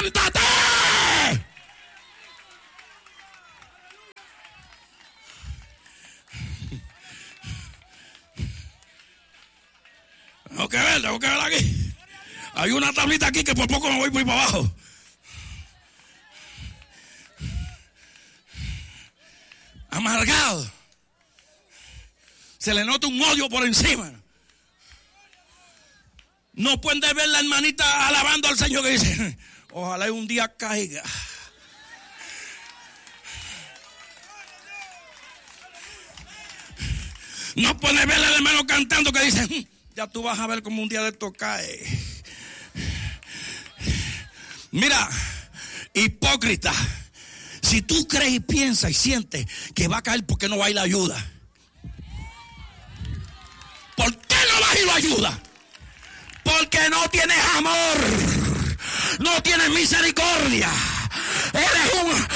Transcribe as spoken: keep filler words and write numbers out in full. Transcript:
¡Levántate! Tengo que ver, tengo que ver aquí. Hay una tablita aquí que por poco me voy muy para abajo. Amargado. Se le nota un odio por encima. No pueden ver la hermanita alabando al Señor que dice, ojalá un día caiga. No pueden ver al hermano cantando que dice, ya tú vas a ver como un día de esto cae. Mira, hipócrita. Si tú crees y piensas y sientes que va a caer, ¿por qué no va a ir la ayuda? ¿Por qué no va a ir la ayuda? Porque no tienes amor, no tienes misericordia.